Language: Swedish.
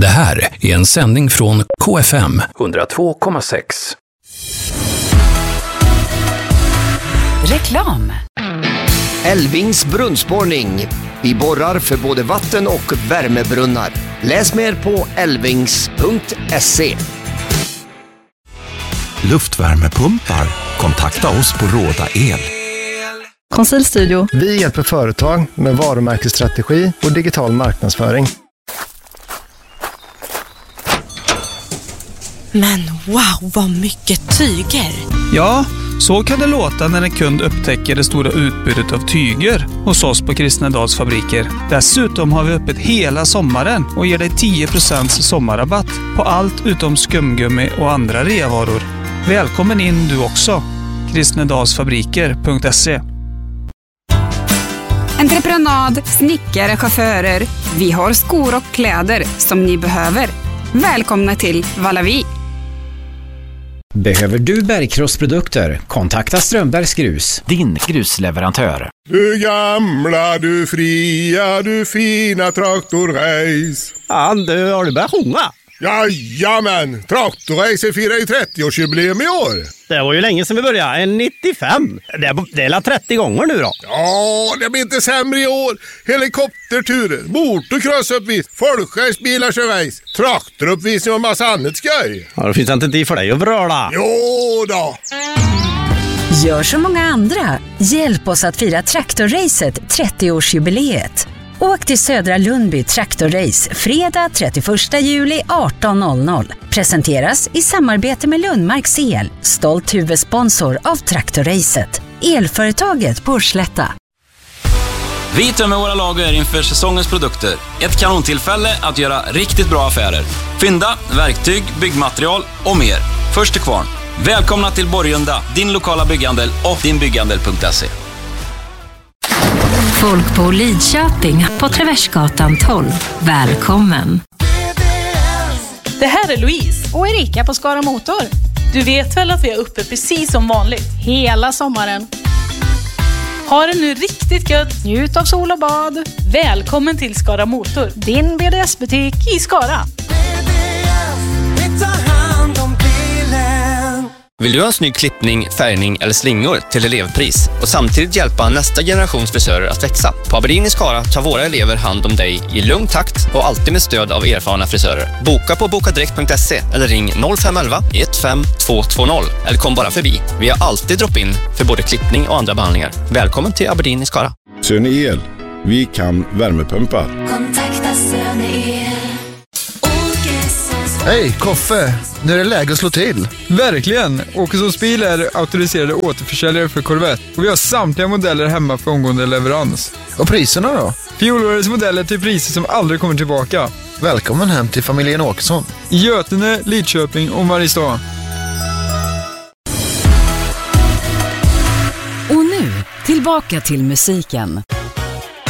Det här är en sändning från KFM 102,6. Reklam. Elvings brunnsborrning. Vi borrar för både vatten- och värmebrunnar. Läs mer på elvings.se. Luftvärmepumpar. Kontakta oss på Råda El. Konsilstudio. Vi hjälper företag med varumärkesstrategi och digital marknadsföring. Men wow, vad mycket tyger! Ja, så kan det låta när en kund upptäcker det stora utbudet av tyger hos oss på Kristnedals fabriker. Dessutom har vi öppet hela sommaren och ger dig 10% sommarrabatt på allt utom skumgummi och andra reavaror. Välkommen in du också. Kristnedalsfabriker.se. Entreprenad, snickare, chaufförer. Vi har skor och kläder som ni behöver. Välkomna till Valavi. Behöver du bergkrossprodukter? Kontakta Strömbergs Grus, din grusleverantör. Du gamla, du fria, du fina traktorrace. Ja, du har du börjat sjunga? Jajamän, traktorrace firar ju 30-årsjubileum i år. Det var ju länge sedan vi började, 95. Det är la 30 gånger nu då. Ja, det blir inte sämre i år. Helikopterturer, motorcrossuppvis, folkracebilar kör race, traktoruppvisning och massa annat skoj. Ja, då finns det inte tid för dig att bröla. Jo då. Gör som många andra. Hjälp oss att fira traktorracet 30-årsjubileet. Åk till Södra Lundby Traktorrace fredag 31 juli 18.00. Presenteras i samarbete med Lundmarks El, stolt huvudsponsor av Traktorracet. Elföretaget på Slätta. Vi tömmer våra lager inför säsongens produkter. Ett kanontillfälle att göra riktigt bra affärer. Fynda, verktyg, byggmaterial och mer. Först till kvarn. Välkomna till Borgunda, din lokala bygghandel och dinbygghandel.se. Folk på Lidköping på Traversgatan 12. Välkommen! Det här är Louise och Erika på Skara Motor. Du vet väl att vi är uppe precis som vanligt? Hela sommaren. Ha det nu riktigt gött. Njut av sol och bad. Välkommen till Skara Motor. Din BDS-butik i Skara. Vill du ha en snygg klippning, färgning eller slingor till elevpris och samtidigt hjälpa nästa generations frisörer att växa? På Aberdeen i Skara tar våra elever hand om dig i lugn takt och alltid med stöd av erfarna frisörer. Boka på bokadirekt.se eller ring 0511 15220 eller kom bara förbi. Vi har alltid drop-in för både klippning och andra behandlingar. Välkommen till Aberdeen i Skara. Söne El, vi kan värmepumpa. Kontakta Söne El. Hej, Koffe. Nu är det läge att slå till. Verkligen! Åkessons bil är auktoriserade återförsäljare för Corvette och vi har samtliga modeller hemma för omgående leverans. Och priserna då? Fjolårets modeller till priser som aldrig kommer tillbaka. Välkommen hem till familjen Åkesson. I Götene, Lidköping och Mariestad. Och nu, tillbaka till musiken.